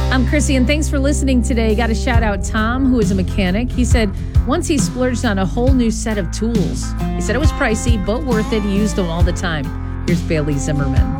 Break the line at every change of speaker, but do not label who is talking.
I'm Chrissy, and thanks for listening today. Got to shout out Tom, who is a mechanic. He said once he splurged on a whole new set of tools. He said it was pricey, but worth it. He used them all the time. Here's Bailey Zimmerman.